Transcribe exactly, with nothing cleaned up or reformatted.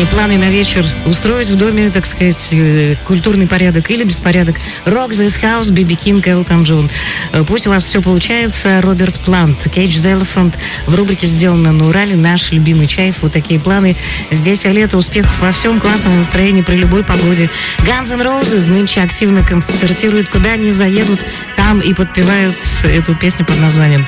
планы на вечер устроить в доме, так сказать, культурный порядок или беспорядок. Rock This House, Би Би Кинг, Элтон Джон. Пусть у вас все получается. Роберт Плант, Cage the Elephant в рубрике «Сделано на Урале». Наш любимый Чайф. Вот такие планы. Здесь Виолетта. Успехов во всем. Классного настроения при любой погоде. Guns N' Roses нынче активно концертируют. Куда они заедут, там и подпевают эту песню под названием